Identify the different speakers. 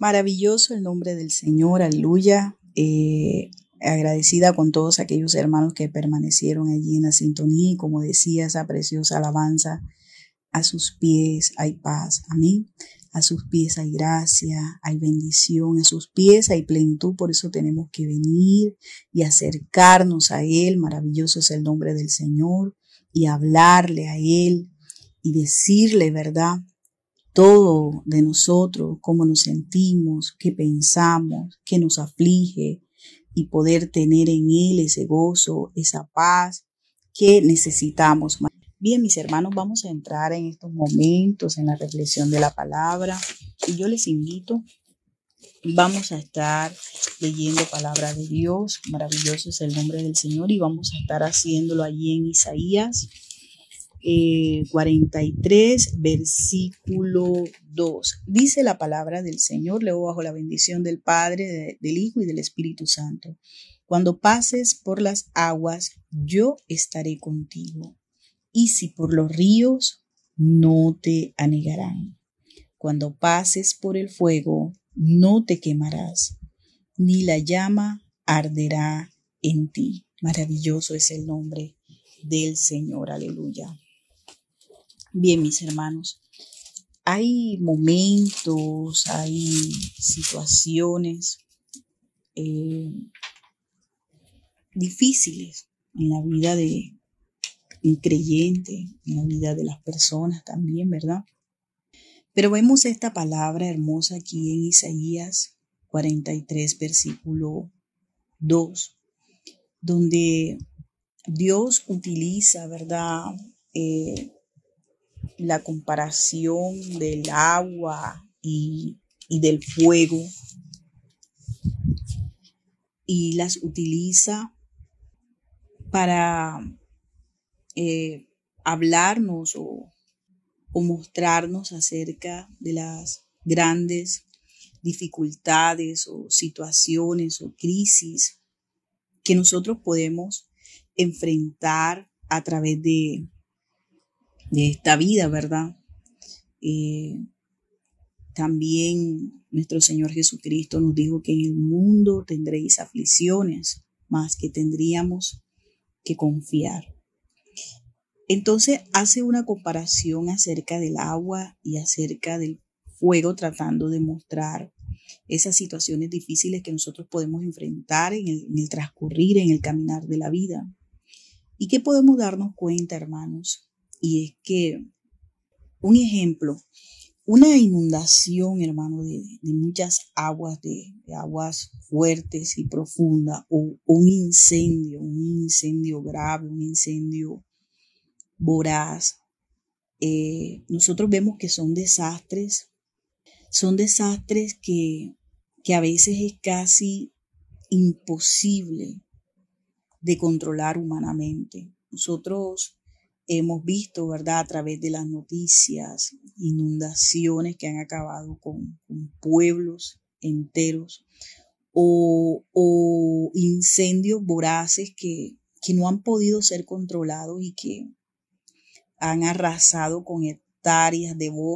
Speaker 1: Maravilloso el nombre del Señor, aleluya. Agradecida con todos aquellos hermanos que permanecieron allí en la sintonía y como decía esa preciosa alabanza, a sus pies hay paz, amén. A sus pies hay gracia, hay bendición, a sus pies hay plenitud, por eso tenemos que venir y acercarnos a Él, maravilloso es el nombre del Señor, y hablarle a Él y decirle, ¿verdad? Todo de nosotros, cómo nos sentimos, qué pensamos, qué nos aflige y poder tener en Él ese gozo, esa paz que necesitamos. Bien, mis hermanos, vamos a entrar en estos momentos en la reflexión de la palabra y yo les invito, vamos a estar leyendo palabra de Dios, maravilloso es el nombre del Señor y vamos a estar haciéndolo allí en Isaías 43, versículo 2. Dice la palabra del Señor, leo bajo la bendición del Padre, del Hijo y del Espíritu Santo. Cuando pases por las aguas, yo estaré contigo. Y si por los ríos, no te anegarán. Cuando pases por el fuego, no te quemarás, ni la llama arderá en ti. Maravilloso es el nombre del Señor, aleluya. Bien, mis hermanos, hay momentos, hay situaciones difíciles en la vida de un creyente, en la vida de las personas también, ¿verdad? Pero vemos esta palabra hermosa aquí en Isaías 43, versículo 2, donde Dios utiliza, ¿verdad? La comparación del agua y del fuego y las utiliza para hablarnos o mostrarnos acerca de las grandes dificultades o situaciones o crisis que nosotros podemos enfrentar a través de esta vida, ¿verdad? También nuestro Señor Jesucristo nos dijo que en el mundo tendréis aflicciones, mas que tendríamos que confiar. Entonces hace una comparación acerca del agua y acerca del fuego, tratando de mostrar esas situaciones difíciles que nosotros podemos enfrentar en el transcurrir, en el caminar de la vida. ¿Y qué podemos darnos cuenta, hermanos? Y es que un ejemplo, una inundación, hermano, de muchas aguas, de aguas fuertes y profundas, o un incendio grave, un incendio voraz, nosotros vemos que son desastres que a veces es casi imposible de controlar humanamente. Nosotros hemos visto, ¿verdad?, a través de las noticias, inundaciones que han acabado con pueblos enteros o incendios voraces que no han podido ser controlados y que han arrasado con hectáreas de bosque